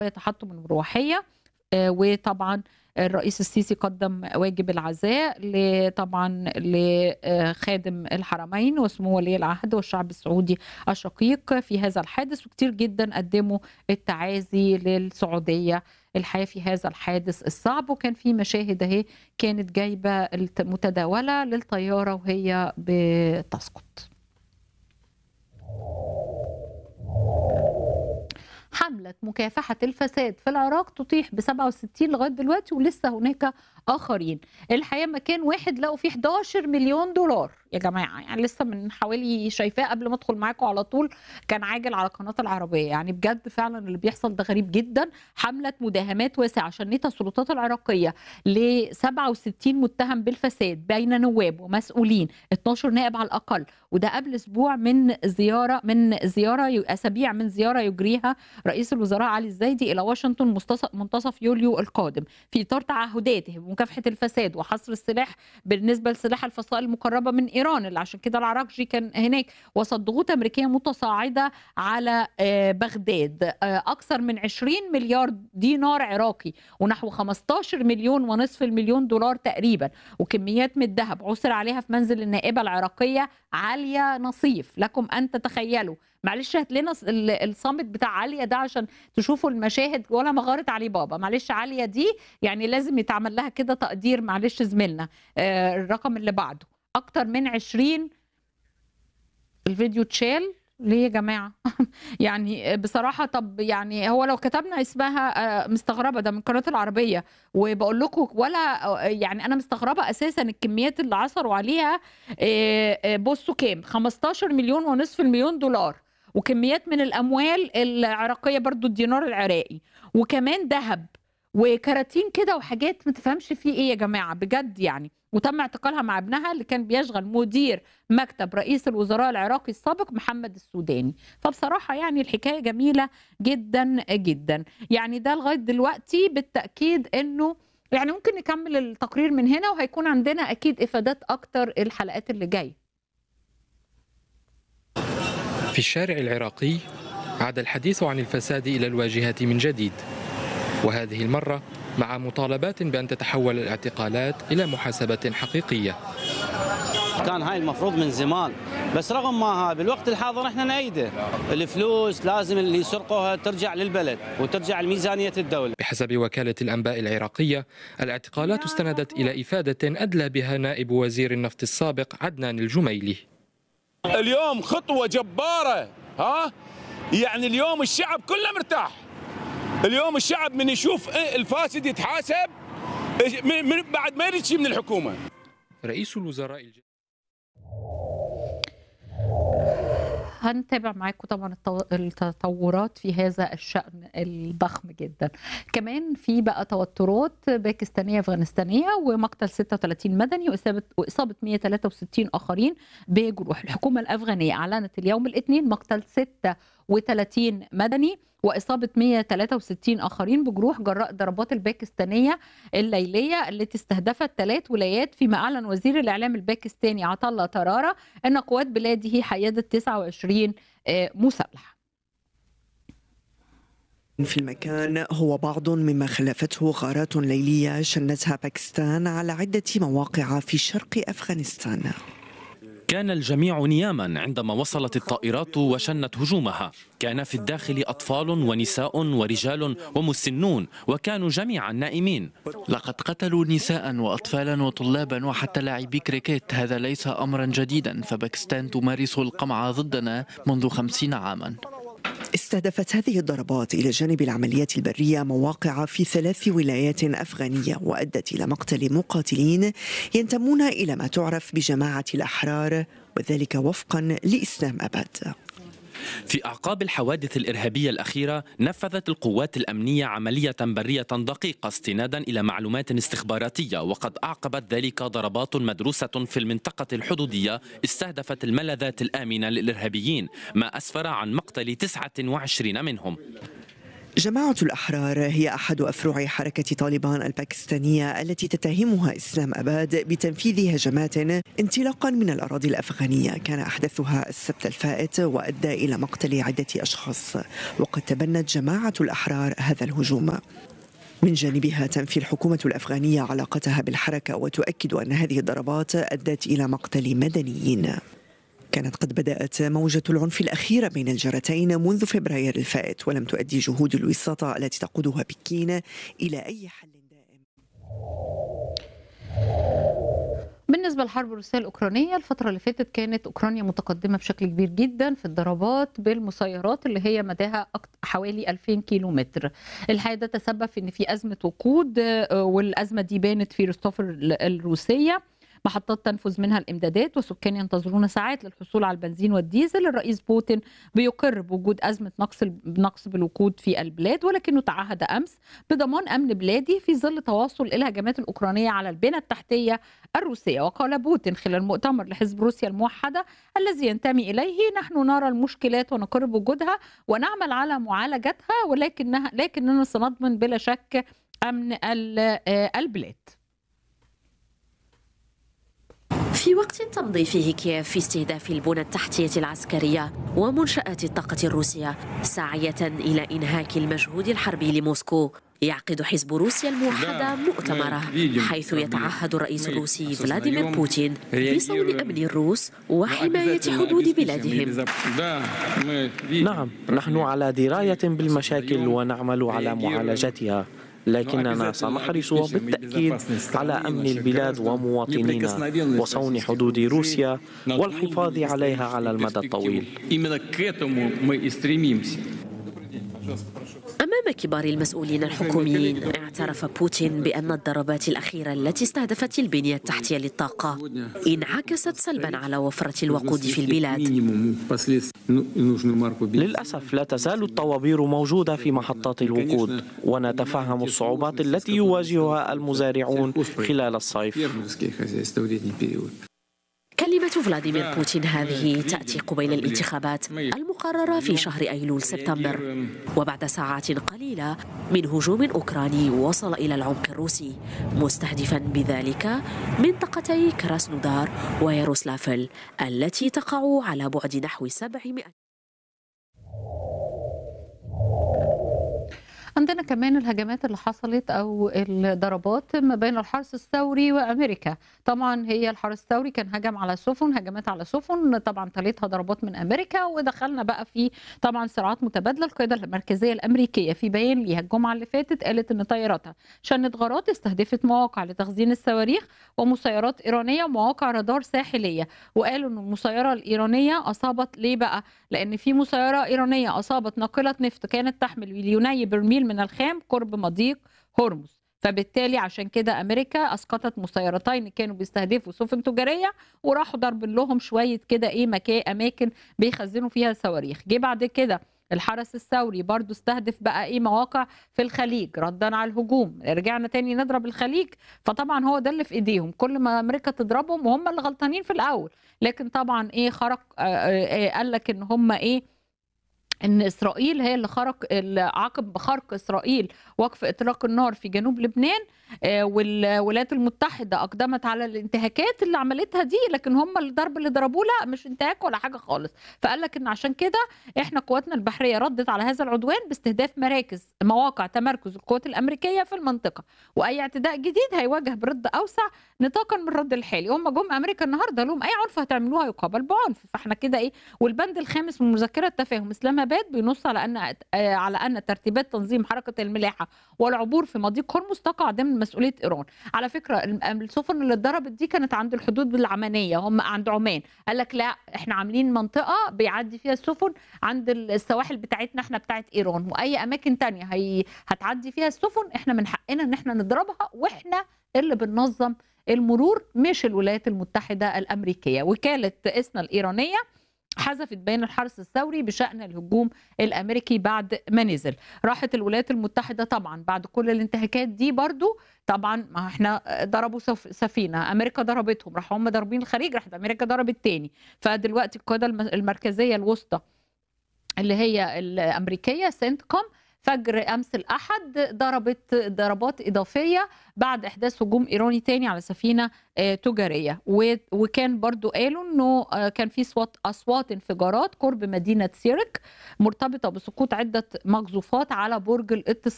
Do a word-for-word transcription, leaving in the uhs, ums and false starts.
تحطم المروحية. آآ وطبعًا الرئيس السيسي قدّم واجب العزاء ل طبعًا لخادم الحرمين وسمو ولي العهد والشعب السعودي الشقيق في هذا الحادث، وكتير جدًا قدّموا التعازي للسعودية الحقيقة في هذا الحادث الصعب، وكان في مشاهد أهي كانت جايبة الت متداولة للطيارة وهي بتسقط. حملة مكافحة الفساد في العراق تطيح بسبعة وستين لغاية دلوقتي ولسه هناك آخرين. الحقيقة مكان واحد لقوا فيه حداشر مليون دولار يا جماعة، يعني لسه من حوالي شايفاه قبل ما أدخل معاكم على طول كان عاجل على قناة العربية، يعني بجد فعلًا اللي بيحصل ده غريب جدًا. حملة مداهمات واسعة شنتها السلطات العراقية لسبعة وستين متهم بالفساد بين نواب ومسؤولين، اتناشر نائب على الأقل، وده قبل أسبوع من زيارة من زيارة أسابيع من زيارة يجريها رئيس الوزراء علي الزايدي إلى واشنطن مستص منتصف يوليو القادم، في إطار تعهداته بمكافحة الفساد وحصر السلاح بالنسبة لسلاح الفصائل المقربة من إيران، اللي عشان كده العراقجي كان هناك، وسط ضغوط أمريكية متصاعدة على آآ بغداد. آآ أكثر من عشرين مليار دينار عراقي ونحو خمستاشر مليون ونصف المليون دولار تقريبًا، وكميات من الذهب عُثر عليها في منزل النائبة العراقية عالية نصيف، لكم أن تتخيلوا. معلش هات لنا ص ال الصامت بتاع عالية ده عشان تشوفوا المشاهد ولا مغارة علي بابا، معلش عالية دي يعني لازم يتعمل لها كده تقدير معلش زميلنا. آآ الرقم اللي بعده، أكتر من عشرين الفيديو اتشال، ليه يا جماعة؟ يعني بصراحة طب يعني هو لو كتبنا اسمها آآ مستغربة ده من قناة العربية، وباقول لكم ولا يعني أنا مستغربة أساسًا الكميات اللي عثروا عليها. آآ بُصّوا كام، خمستاشر مليون ونصف المليون دولار، وكميات من الأموال العراقية برضه الدينار العراقي، وكمان دهب، وكراتين كده وحاجات ما تفهمش في إيه يا جماعة بجد يعني. وتم اعتقالها مع ابنها اللي كان بيشغل مدير مكتب رئيس الوزراء العراقي السابق محمد السوداني. فبصراحة يعني الحكاية جميلة جدًا، جدًا. يعني ده لغاية دلوقتي بالتأكيد إنه يعني ممكن نكمل التقرير من هنا وهيكون عندنا أكيد إفادات أكتر الحلقات اللي جاية. في الشارع العراقي عاد الحديث عن الفساد إلى الواجهة من جديد، وهذه المرة مع مطالبات بأن تتحول الاعتقالات إلى محاسبة حقيقية. كان هاي المفروض من زمان، بس رغم ما هاي بالوقت الحاضر احنا نأيده. الفلوس لازم اللي يسرقوها ترجع للبلد وترجع لميزانية الدولة. بحسب وكالة الأنباء العراقية الاعتقالات استندت إلى إفادة أدلى بها نائب وزير النفط السابق عدنان الجميلي. اليوم خطوة جبارة، ها يعني اليوم الشعب كله مرتاح. اليوم الشعب من يشوف الفاسد يتحاسب من بعد ما يريد شيء من الحكومة. رئيس الوزراء الج... هنتابع معاكم طبعا التطورات في هذا الشأن الضخم جدا. كمان في بقى توترات باكستانية أفغانستانية ومقتل ستة وثلاثين مدني وإصابة وإصابة مئة وثلاثة وستين آخرين بجروح. الحكومة الأفغانية أعلنت اليوم الاثنين مقتل ستة وثلاثين مدني وإصابة مئة وثلاثة وستين آخرين بجروح جراء الضربات الباكستانية الليلية التي استهدفت ثلاث ولايات، فيما أعلن وزير الإعلام الباكستاني عطا طرارة أن قوات بلاده حيدت تسعة وعشرين مسلح. في المكان هو بعض مما خلفته غارات ليلية شنتها باكستان على عدة مواقع في شرق أفغانستان. كان الجميع نياما عندما وصلت الطائرات وشنت هجومها. كان في الداخل أطفال ونساء ورجال ومسنون وكانوا جميعا نائمين. لقد قتلوا نساء وأطفالا وطلابا وحتى لاعبي كريكيت. هذا ليس أمرا جديدا، فباكستان تمارس القمع ضدنا منذ خمسين عاما. استهدفت هذه الضربات إلى جانب العمليات البرية مواقع في ثلاث ولايات أفغانية وأدت إلى مقتل مقاتلين ينتمون إلى ما تعرف بجماعة الأحرار، وذلك وفقا لإسلام أباد. في أعقاب الحوادث الإرهابية الأخيرة نفذت القوات الأمنية عملية برية دقيقة استنادا إلى معلومات استخباراتية، وقد أعقبت ذلك ضربات مدروسة في المنطقة الحدودية استهدفت الملاذات الآمنة للإرهابيين، ما أسفر عن مقتل تسعة وعشرين منهم. جماعة الأحرار هي أحد أفرع حركة طالبان الباكستانية التي تتهمها إسلام أباد بتنفيذ هجمات انطلاقا من الأراضي الأفغانية كان أحدثها السبت الفائت وأدى إلى مقتل عدة أشخاص، وقد تبنت جماعة الأحرار هذا الهجوم. من جانبها تنفي الحكومة الأفغانية علاقتها بالحركة وتؤكد أن هذه الضربات أدت إلى مقتل مدنيين. كانت قد بدأت موجة العنف الأخيرة بين الجارتين منذ فبراير الفائت، ولم تؤدي جهود الوساطة التي تقودها بكين إلى أي حل دائم. بالنسبة للحرب الروسية الأوكرانية، الفترة اللي فاتت كانت أوكرانيا متقدمة بشكل كبير جدا في الضربات بالمسيرات اللي هي مداها حوالي ألفين كيلو متر. الحقيقة ده تسبب في أن في أزمة وقود، والأزمة دي بانت في روستوف الروسية. محطات تنفذ منها الامدادات وسكان ينتظرون ساعات للحصول على البنزين والديزل. الرئيس بوتين بيقر بوجود أزمة نقص نقص بالوقود في البلاد، ولكنه تعهد أمس بضمان أمن بلادي في ظل تواصل الهجمات الأوكرانية على البنى التحتية الروسية. وقال بوتين خلال مؤتمر لحزب روسيا الموحدة الذي ينتمي إليه: نحن نرى المشكلات ونقر بوجودها ونعمل على معالجتها، ولكنها لكننا سنضمن بلا شك أمن البلاد. في وقت تمضي فيه كييف في استهداف البنى التحتية العسكرية ومنشآت الطاقة الروسية ساعية إلى إنهاك المجهود الحربي لموسكو، يعقد حزب روسيا الموحدة مؤتمره حيث يتعهد الرئيس الروسي فلاديمير بوتين بصون أمن الروس وحماية حدود بلادهم. نعم، نحن على دراية بالمشاكل ونعمل على معالجتها، لكننا سنحرص بالتأكيد على أمن البلاد ومواطنينا وصون حدود روسيا والحفاظ عليها على المدى الطويل. أمام كبار المسؤولين الحكوميين، اعترف بوتين بأن الضربات الأخيرة التي استهدفت البنية التحتية للطاقة انعكست سلبا على وفرة الوقود في البلاد. للأسف لا تزال الطوابير موجودة في محطات الوقود، ونتفهم الصعوبات التي يواجهها المزارعون خلال الصيف. كلمة فلاديمير بوتين هذه تأتي قبيل الانتخابات المقررة في شهر أيلول سبتمبر، وبعد ساعات قليلة من هجوم أوكراني وصل إلى العمق الروسي، مستهدفا بذلك منطقتي كراسنودار وياروسلافل التي تقع على بعد نحو سبعمائة. عندنا كمان الهجمات اللي حصلت أو الضربات ما بين الحرس الثوري وأمريكا. طبعا هي الحرس الثوري كان هجم على سفن، هجمات على سفن، طبعا تلتها ضربات من أمريكا، ودخلنا بقى في طبعا صراعات متبادلة. القيادة المركزية الأمريكية في بيان ليها الجمعة اللي فاتت قالت إن طياراتها شنت غارات استهدفت مواقع لتخزين الصواريخ ومسيرات إيرانية ومواقع رادار ساحلية. وقالوا إن المسيرة الإيرانية أصابت ليه بقى؟ لأن في مسيرة إيرانية أصابت ناقلة نفط كانت تحمل مليوني برميل من الخام قرب مضيق هرمز، فبالتالي عشان كده أمريكا أسقطت مسيرتين كانوا بيستهدفوا سفن تجارية وراحوا ضرب لهم شوية كده إيه مكان أماكن بيخزنوا فيها صواريخ. جه بعد كده الحرس الثوري برضو استهدف بقى ايه مواقع في الخليج ردا على الهجوم. رجعنا تاني نضرب الخليج، فطبعا هو ده اللي في ايديهم، كل ما امريكا تضربهم وهم اللي غلطانين في الاول. لكن طبعا ايه خرق قال لك ان هم ايه ان اسرائيل هي اللي خرق عقب خرق اسرائيل وقف اطلاق النار في جنوب لبنان، والولايات المتحده اقدمت على الانتهاكات اللي عملتها دي، لكن هم الضرب اللي ضربوه لا مش انتهاك ولا حاجه خالص. فقال لك ان عشان كده احنا قواتنا البحريه ردت على هذا العدوان باستهداف مراكز مواقع تمركز القوات الامريكيه في المنطقه، واي اعتداء جديد هيواجه برد اوسع نطاقا من الرد الحالي. هم جم امريكا النهارده لهم اي عنف هتعملوها يقابل بعنف، فاحنا كده ايه. والبند الخامس من مذكره تفاهم اسلام اباد بينص على ان على ان ترتيبات تنظيم حركه الملاحه والعبور في مضيق هرمز تقع ضمن مسؤوليه ايران. على فكره السفن اللي اتضربت دي كانت عند الحدود العمانيه، هم عند عمان. قال لك لا احنا عاملين منطقه بيعدي فيها السفن عند السواحل بتاعتنا احنا بتاعت ايران، واي اماكن تانية هي هتعدي فيها السفن احنا من حقنا ان احنا نضربها، واحنا اللي بننظم المرور مش الولايات المتحده الامريكيه. وكاله اسنا الايرانيه حذفت بيان الحرس الثوري بشأن الهجوم الأمريكي بعد ما نزل. راحت الولايات المتحدة طبعا بعد كل الانتهاكات دي برضو طبعا ما احنا ضربوا سفينة، أمريكا ضربتهم، راحوا هم ضاربين الخليج، راحت أمريكا ضربت تاني. فدلوقتي القيادة المركزية الوسطى اللي هي الأمريكية سنتكوم فجر أمس الأحد ضربت ضربات إضافية بعد إحداث هجوم إيراني تاني على سفينة تجارية. وكان برضو قالوا أنه كان في صوت أصوات انفجارات قرب مدينة سيرك مرتبطة بسقوط عدة مقذوفات على برج الاتصال.